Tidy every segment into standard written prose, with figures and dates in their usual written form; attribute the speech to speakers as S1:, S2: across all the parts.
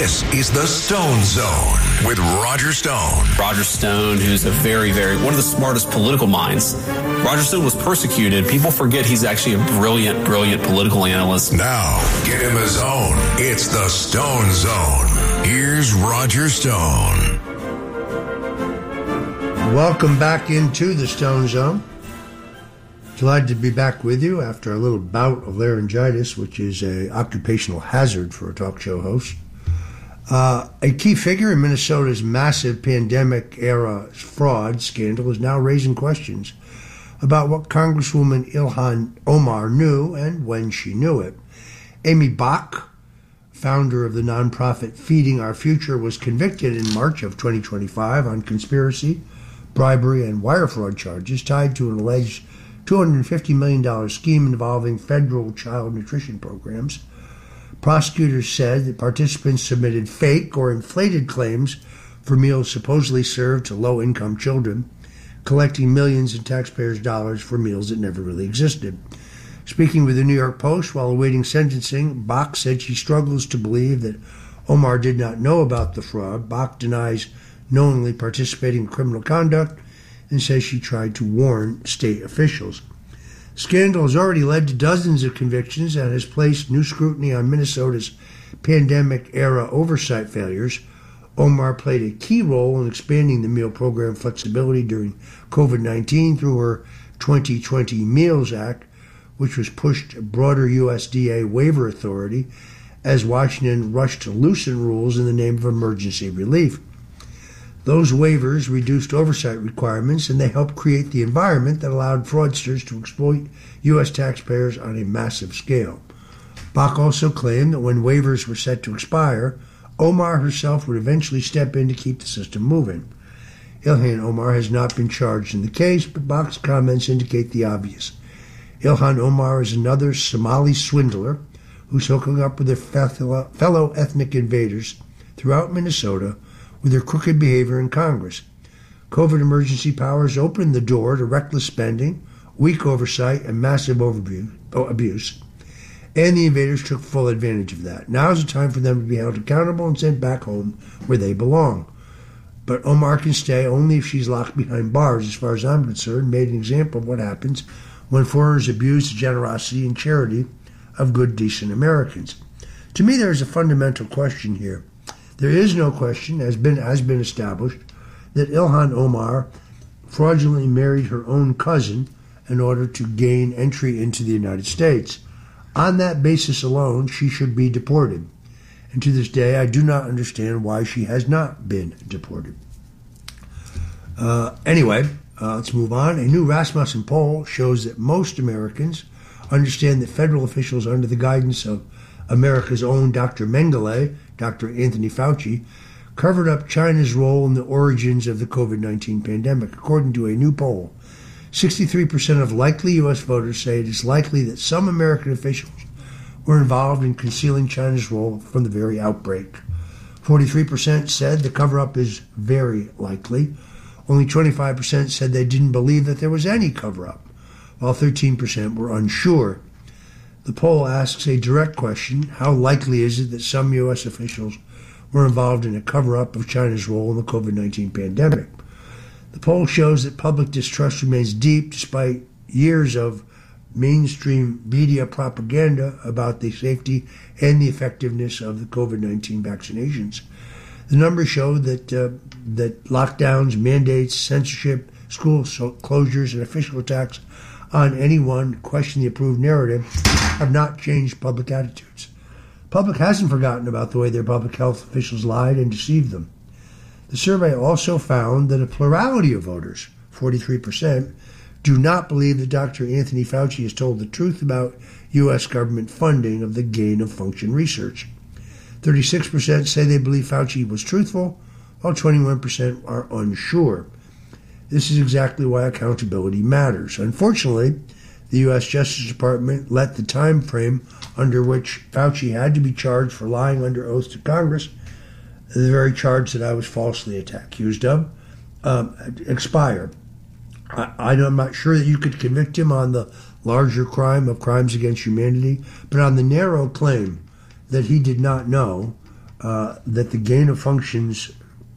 S1: This is the Stone Zone with Roger Stone.
S2: Roger Stone, who's a one of the smartest political minds. Roger Stone was persecuted. People forget he's actually a brilliant political analyst.
S1: Now, get in the zone. It's the Stone Zone. Here's Roger Stone.
S3: Welcome back into the Stone Zone. Delighted to be back with you after a little bout of laryngitis, which is an occupational hazard for a talk show host. A key figure in Minnesota's massive pandemic-era fraud scandal is now raising questions about what Congresswoman Ilhan Omar knew and when she knew it. Amy Bach, founder of the nonprofit Feeding Our Future, was convicted in March of 2025 on conspiracy, bribery, and wire fraud charges tied to an alleged $250 million scheme involving federal child nutrition programs. Prosecutors said that participants submitted fake or inflated claims for meals supposedly served to low-income children, collecting millions in taxpayers' dollars for meals that never really existed. Speaking with the New York Post while awaiting sentencing, Bach said she struggles to believe that Omar did not know about the fraud. Bach denies knowingly participating in criminal conduct and says she tried to warn state officials. Scandal has already led to dozens of convictions and has placed new scrutiny on Minnesota's pandemic-era oversight failures. Omar played a key role in expanding the meal program flexibility during COVID-19 through her 2020 Meals Act, which was pushed broader USDA waiver authority as Washington rushed to loosen rules in the name of emergency relief. Those waivers reduced oversight requirements, and they helped create the environment that allowed fraudsters to exploit U.S. taxpayers on a massive scale. Bach also claimed that when waivers were set to expire, Omar herself would eventually step in to keep the system moving. Ilhan Omar has not been charged in the case, but Bach's comments indicate the obvious. Ilhan Omar is another Somali swindler who's hooking up with their fellow ethnic invaders throughout Minnesota with their crooked behavior in Congress. COVID emergency powers opened the door to reckless spending, weak oversight, and massive abuse, and the invaders took full advantage of that. Now is the time for them to be held accountable and sent back home where they belong. But Omar can stay only if she's locked behind bars, as far as I'm concerned, made an example of what happens when foreigners abuse the generosity and charity of good, decent Americans. To me, there is a fundamental question here. There is no question, has been established, that Ilhan Omar fraudulently married her own cousin in order to gain entry into the United States. On that basis alone, she should be deported. And to this day, I do not understand why she has not been deported. Anyway, let's move on. A new Rasmussen poll shows that most Americans understand that federal officials under the guidance of America's own Dr. Mengele, Dr. Anthony Fauci, covered up China's role in the origins of the COVID-19 pandemic. According to a new poll, 63% of likely U.S. voters say it is likely that some American officials were involved in concealing China's role from the very outbreak. 43% said the cover-up is very likely. Only 25% said they didn't believe that there was any cover-up, while 13% were unsure. The poll asks a direct question: how likely is it that some U.S. officials were involved in a cover-up of China's role in the COVID-19 pandemic? The poll shows that public distrust remains deep despite years of mainstream media propaganda about the safety and the effectiveness of the COVID-19 vaccinations. The numbers show that lockdowns, mandates, censorship, school closures, and official attacks on anyone questioning the approved narrative have not changed public attitudes. The public hasn't forgotten about the way their public health officials lied and deceived them. The survey also found that a plurality of voters, 43%, do not believe that Dr. Anthony Fauci has told the truth about U.S. government funding of the gain-of-function research. 36% say they believe Fauci was truthful, while 21% are unsure. This is exactly why accountability matters. Unfortunately, the U.S. Justice Department let the time frame under which Fauci had to be charged for lying under oath to Congress, the very charge that I was falsely accused of, expire. I'm not sure that you could convict him on the larger crime of crimes against humanity, but on the narrow claim that he did not know that the gain of functions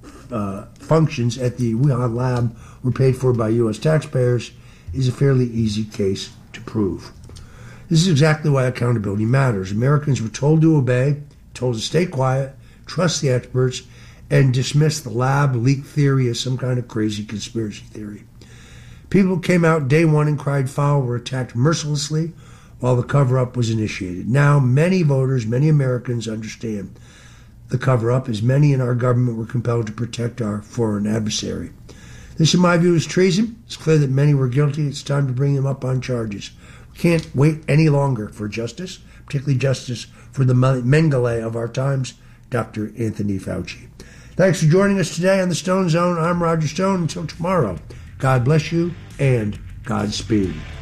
S3: at the Wuhan lab were paid for by U.S. taxpayers is a fairly easy case to prove. This is exactly why accountability matters. Americans were told to obey, told to stay quiet, trust the experts, and dismiss the lab leak theory as some kind of crazy conspiracy theory. People who came out day one and cried foul were attacked mercilessly while the cover-up was initiated. Now, many voters, many Americans understand the cover-up, as many in our government were compelled to protect our foreign adversary. This, in my view, is treason. It's clear that many were guilty. It's time to bring them up on charges. We can't wait any longer for justice, particularly justice for the Mengele of our times, Dr. Anthony Fauci. Thanks for joining us today on the Stone Zone. I'm Roger Stone. Until tomorrow, God bless you and Godspeed.